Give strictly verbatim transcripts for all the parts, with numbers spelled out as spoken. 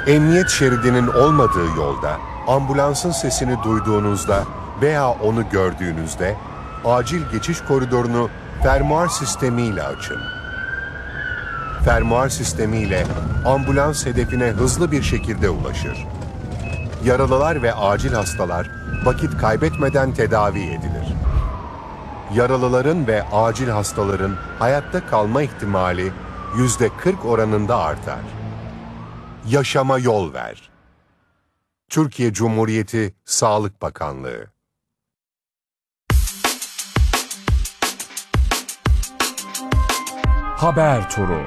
Emniyet şeridinin olmadığı yolda ambulansın sesini duyduğunuzda veya onu gördüğünüzde acil geçiş koridorunu fermuar sistemiyle açın. Fermuar sistemiyle ambulans hedefine hızlı bir şekilde ulaşır. Yaralılar ve acil hastalar vakit kaybetmeden tedavi edilir. Yaralıların ve acil hastaların hayatta kalma ihtimali yüzde kırk oranında artar. Yaşama yol ver. Türkiye Cumhuriyeti Sağlık Bakanlığı. Haber Turu.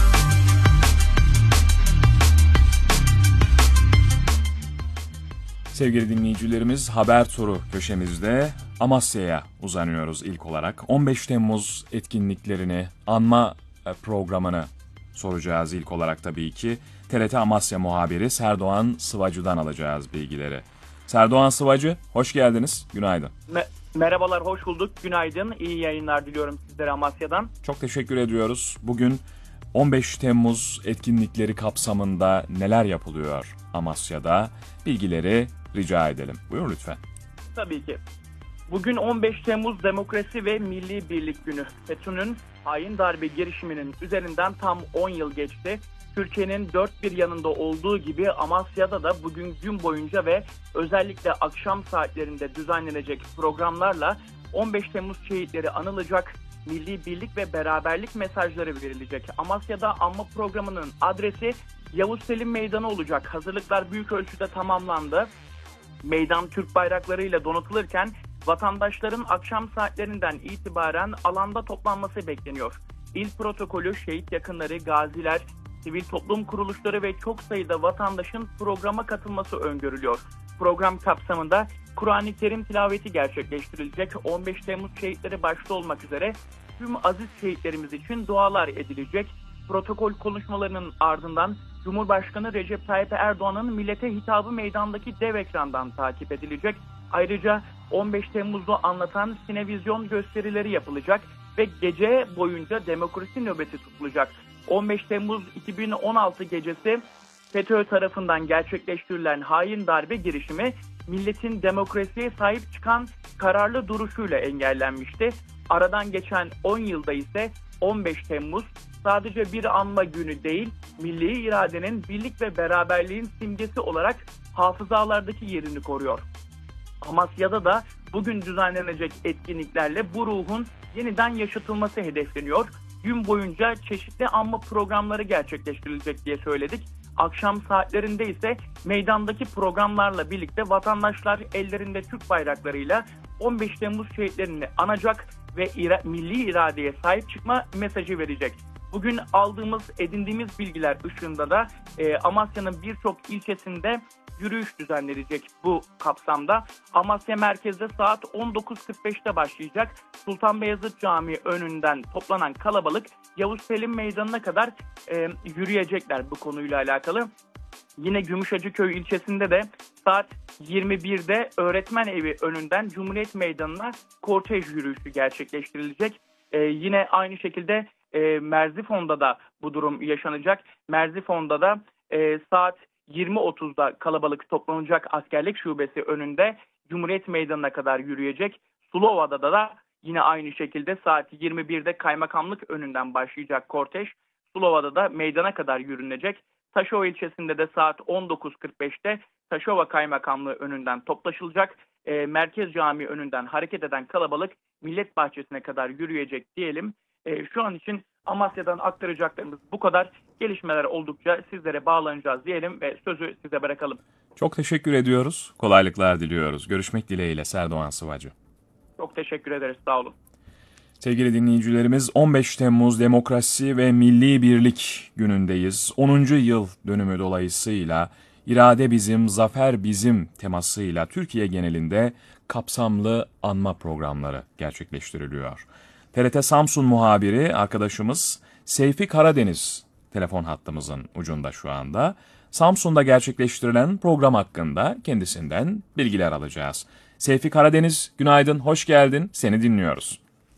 Sevgili dinleyicilerimiz, Haber Turu köşemizde Amasya'ya uzanıyoruz ilk olarak. on beş Temmuz etkinliklerini, anma programını soracağız ilk olarak tabii ki. T R T Amasya muhabiri Serdoğan Sıvacı'dan alacağız bilgileri. Serdoğan Sıvacı, hoş geldiniz. Günaydın. Me- Merhabalar, hoş bulduk. Günaydın. İyi yayınlar diliyorum sizlere Amasya'dan. Çok teşekkür ediyoruz. Bugün on beş Temmuz etkinlikleri kapsamında neler yapılıyor Amasya'da? Bilgileri rica edelim. Buyurun lütfen. Tabii ki. Bugün on beş Temmuz Demokrasi ve Milli Birlik Günü. FETÖ'nün hain darbe girişiminin üzerinden tam on yıl geçti. Türkiye'nin dört bir yanında olduğu gibi Amasya'da da bugün gün boyunca ve özellikle akşam saatlerinde düzenlenecek programlarla on beş Temmuz şehitleri anılacak, milli birlik ve beraberlik mesajları verilecek. Amasya'da anma programının adresi Yavuz Selim Meydanı olacak. Hazırlıklar büyük ölçüde tamamlandı. Meydan Türk bayraklarıyla donatılırken vatandaşların akşam saatlerinden itibaren alanda toplanması bekleniyor. İl protokolü, şehit yakınları, gaziler, sivil toplum kuruluşları ve çok sayıda vatandaşın programa katılması öngörülüyor. Program kapsamında Kur'an-ı Kerim tilaveti gerçekleştirilecek. on beş Temmuz şehitleri başta olmak üzere tüm aziz şehitlerimiz için dualar edilecek. Protokol konuşmalarının ardından Cumhurbaşkanı Recep Tayyip Erdoğan'ın millete hitabı meydandaki dev ekrandan takip edilecek. Ayrıca on beş Temmuz'u anlatan sinevizyon gösterileri yapılacak ve gece boyunca demokrasi nöbeti tutulacak. on beş Temmuz iki bin on altı gecesi FETÖ tarafından gerçekleştirilen hain darbe girişimi milletin demokrasiye sahip çıkan kararlı duruşuyla engellenmişti. Aradan geçen on yılda ise on beş Temmuz sadece bir anma günü değil, milli iradenin birlik ve beraberliğin simgesi olarak hafızalardaki yerini koruyor. Amasya'da da bugün düzenlenecek etkinliklerle bu ruhun yeniden yaşatılması hedefleniyor. Gün boyunca çeşitli anma programları gerçekleştirilecek diye söyledik. Akşam saatlerinde ise meydandaki programlarla birlikte vatandaşlar ellerinde Türk bayraklarıyla on beş Temmuz şehitlerini anacak ve ira- milli iradeye sahip çıkma mesajı verecek. Bugün aldığımız, edindiğimiz bilgiler ışığında da e, Amasya'nın birçok ilçesinde yürüyüş düzenlenecek bu kapsamda. Amasya merkezde saat on dokuz kırk beşte başlayacak. Sultan Beyazıt Camii önünden toplanan kalabalık Yavuz Selim Meydanı'na kadar e, yürüyecekler bu konuyla alakalı. Yine Gümüşhacıköy ilçesinde de saat yirmi birde öğretmen evi önünden Cumhuriyet Meydanı'na kortej yürüyüşü gerçekleştirilecek. E, yine aynı şekilde e, Merzifon'da da bu durum yaşanacak. Merzifon'da da e, saat yirmi otuzda kalabalık toplanacak, askerlik şubesi önünde Cumhuriyet Meydanı'na kadar yürüyecek. Sulova'da da yine aynı şekilde saat yirmi birde kaymakamlık önünden başlayacak kortej. Sulova'da da meydana kadar yürünecek. Taşova ilçesinde de saat on dokuz kırk beşte Taşova Kaymakamlığı önünden toplaşılacak. E, Merkez Camii önünden hareket eden kalabalık Millet Bahçesi'ne kadar yürüyecek diyelim. E, şu an için Amasya'dan aktaracaklarımız bu kadar. Gelişmeler oldukça sizlere bağlanacağız diyelim ve sözü size bırakalım. Çok teşekkür ediyoruz. Kolaylıklar diliyoruz. Görüşmek dileğiyle Serdoğan Sıvacı. Çok teşekkür ederiz. Sağ olun. Sevgili dinleyicilerimiz, on beş Temmuz Demokrasi ve Milli Birlik günündeyiz. onuncu yıl dönümü dolayısıyla irade bizim, zafer bizim temasıyla Türkiye genelinde kapsamlı anma programları gerçekleştiriliyor. T R T Samsun muhabiri arkadaşımız Seyfi Karadeniz telefon hattımızın ucunda şu anda. Samsun'da gerçekleştirilen program hakkında kendisinden bilgiler alacağız. Seyfi Karadeniz, günaydın, hoş geldin, seni dinliyoruz.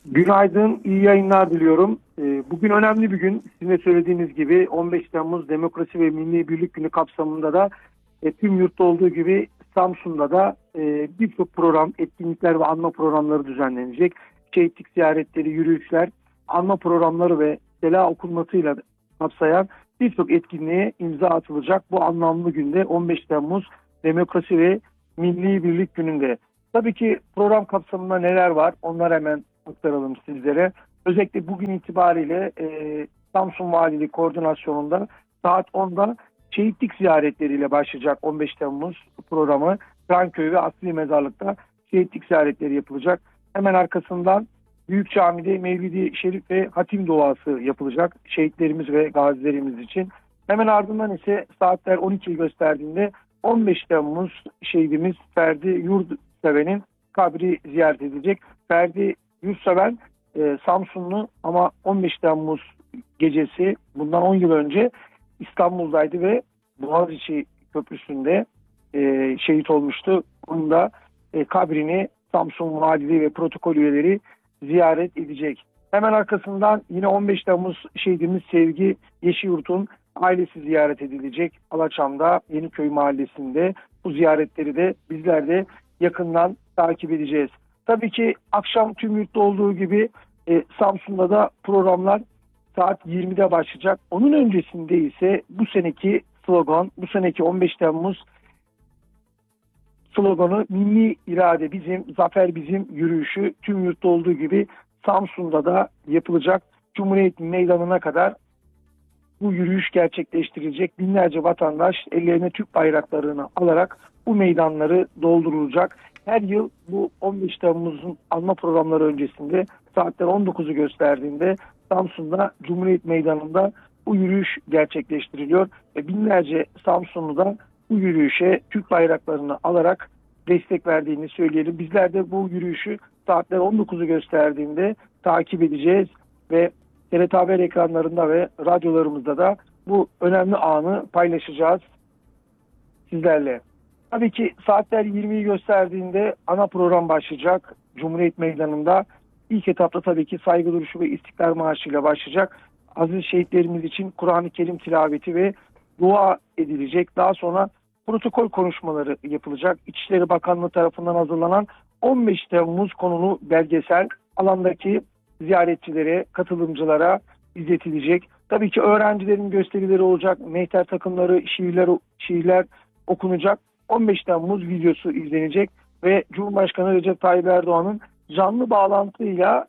Günaydın, iyi yayınlar diliyorum. Bugün önemli bir gün. Sizin de söylediğiniz gibi on beş Temmuz Demokrasi ve Milli Birlik Günü kapsamında da tüm yurtta olduğu gibi Samsun'da da birçok program, etkinlikler ve anma programları düzenlenecek. Şehitlik ziyaretleri, yürüyüşler, anma programları ve sela okunmasıyla kapsayan birçok etkinliğe imza atılacak. Bu anlamlı günde on beş Temmuz Demokrasi ve Milli Birlik Günü'nde. Tabii ki program kapsamında neler var? Onları hemen aktaralım sizlere. Özellikle bugün itibariyle e, Samsun Valiliği koordinasyonunda saat onda şehitlik ziyaretleriyle başlayacak on beş Temmuz programı. Kranköy ve Asli Mezarlık'ta şehitlik ziyaretleri yapılacak. Hemen arkasından Büyük Cami'de Mevlid-i Şerif ve hatim duası yapılacak şehitlerimiz ve gazilerimiz için. Hemen ardından ise saatler on ikiyi gösterdiğinde on beş Temmuz şehidimiz Ferdi Yurtseven'in kabri ziyaret edilecek. Ferdi Yurtseven e, Samsunlu ama on beş Temmuz gecesi bundan on yıl önce İstanbul'daydı ve Boğaziçi Köprüsü'nde e, şehit olmuştu. Onun da e, kabrini Samsun Valiliği ve protokol üyeleri ziyaret edecek. Hemen arkasından yine on beş Temmuz şehidimiz Sevgi Yeşilyurt'un ailesi ziyaret edilecek. Alaçam'da Yeniköy Mahallesi'nde bu ziyaretleri de bizler de yakından takip edeceğiz. Tabii ki akşam tüm yurtta olduğu gibi e, Samsun'da da programlar saat yirmide başlayacak. Onun öncesinde ise bu seneki slogan, bu seneki on beş Temmuz sloganı Milli İrade Bizim, Zafer Bizim yürüyüşü tüm yurtta olduğu gibi Samsun'da da yapılacak. Cumhuriyet Meydanı'na kadar bu yürüyüş gerçekleştirilecek. Binlerce vatandaş ellerine Türk bayraklarını alarak bu meydanları doldurulacak. Her yıl bu on beş Temmuz'un anma programları öncesinde saatler on dokuzu gösterdiğinde Samsun'da Cumhuriyet Meydanı'nda bu yürüyüş gerçekleştiriliyor. Ve binlerce Samsunlu da bu yürüyüşe Türk bayraklarını alarak destek verdiğini söyleyelim. Bizler de bu yürüyüşü saatler on dokuzu gösterdiğinde takip edeceğiz ve T R T Haber ekranlarında ve radyolarımızda da bu önemli anı paylaşacağız sizlerle. Tabii ki saatler yirmiyi gösterdiğinde ana program başlayacak Cumhuriyet Meydanı'nda. İlk etapta tabii ki saygı duruşu ve İstiklal Marşı ile başlayacak. Aziz şehitlerimiz için Kur'an-ı Kerim tilaveti ve dua edilecek. Daha sonra protokol konuşmaları yapılacak. İçişleri Bakanlığı tarafından hazırlanan on beş Temmuz konulu belgesel alandaki ziyaretçilere, katılımcılara izletilecek. Tabii ki öğrencilerin gösterileri olacak. Mehter takımları, şiirler, şiirler okunacak. on beş Temmuz videosu izlenecek ve Cumhurbaşkanı Recep Tayyip Erdoğan'ın canlı bağlantıyla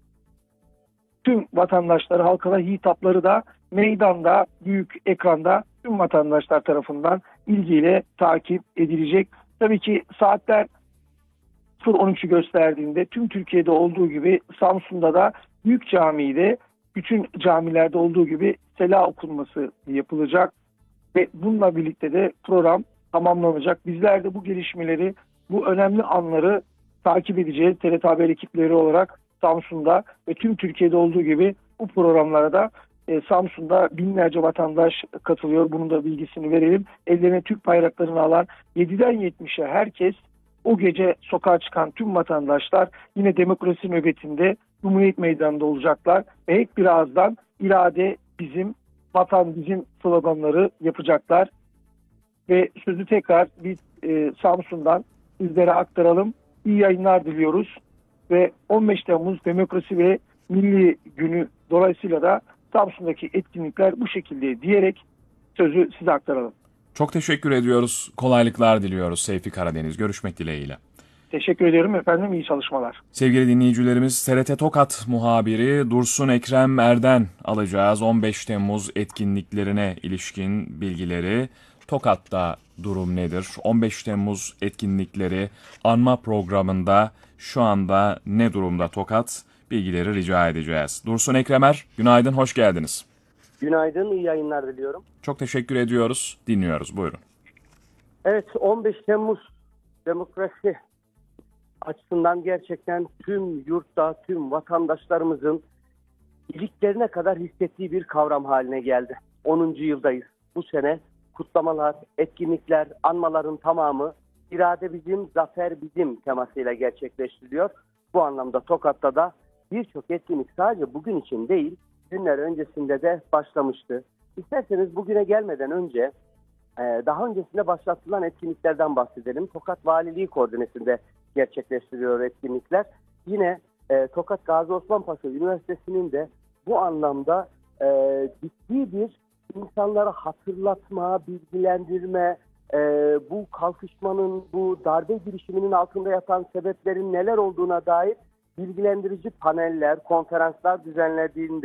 tüm vatandaşları, halkına hitapları da meydanda, büyük ekranda tüm vatandaşlar tarafından ilgiyle takip edilecek. Tabii ki saatler on üçü gösterdiğinde tüm Türkiye'de olduğu gibi Samsun'da da Büyük Cami'de bütün camilerde olduğu gibi sela okunması yapılacak ve bununla birlikte de program tamamlanacak. Bizler de bu gelişmeleri, bu önemli anları takip edeceğiz. T R T Haber ekipleri olarak Samsun'da ve tüm Türkiye'de olduğu gibi bu programlara da e, Samsun'da binlerce vatandaş katılıyor. Bunun da bilgisini verelim. Ellerine Türk bayraklarını alan yediden yetmişe herkes, o gece sokağa çıkan tüm vatandaşlar yine demokrasi nöbetinde Cumhuriyet Meydanı'nda olacaklar ve hep birazdan irade bizim, vatan bizim sloganları yapacaklar. Ve sözü tekrar biz e, Samsun'dan sizlere aktaralım. İyi yayınlar diliyoruz ve on beş Temmuz Demokrasi ve Milli Günü dolayısıyla da Samsun'daki etkinlikler bu şekilde diyerek sözü size aktaralım. Çok teşekkür ediyoruz. Kolaylıklar diliyoruz Seyfi Karadeniz. Görüşmek dileğiyle. Teşekkür ediyorum efendim. İyi çalışmalar. Sevgili dinleyicilerimiz, T R T Tokat muhabiri Dursun Ekrem Er'den alacağız on beş Temmuz etkinliklerine ilişkin bilgileri. Tokat'ta durum nedir? on beş Temmuz etkinlikleri anma programında şu anda ne durumda Tokat? Bilgileri rica edeceğiz. Dursun Ekremer, günaydın, hoş geldiniz. Günaydın, iyi yayınlar diliyorum. Çok teşekkür ediyoruz, dinliyoruz, buyurun. Evet, on beş Temmuz demokrasi açısından gerçekten tüm yurtta, tüm vatandaşlarımızın iliklerine kadar hissettiği bir kavram haline geldi. onuncu yıldayız. Bu sene kutlamalar, etkinlikler, anmaların tamamı irade bizim, zafer bizim temasıyla gerçekleştiriliyor. Bu anlamda Tokat'ta da birçok etkinlik sadece bugün için değil, günler öncesinde de başlamıştı. İsterseniz bugüne gelmeden önce e, daha öncesinde başlatılan etkinliklerden bahsedelim. Tokat Valiliği koordinesinde gerçekleştiriyor etkinlikler. Yine e, Tokat Gazi Osman Paşa Üniversitesi'nin de bu anlamda e, ciddi bir insanlara hatırlatma, bilgilendirme, e, bu kalkışmanın, bu darbe girişiminin altında yatan sebeplerin neler olduğuna dair bilgilendirici paneller, konferanslar düzenlediğini de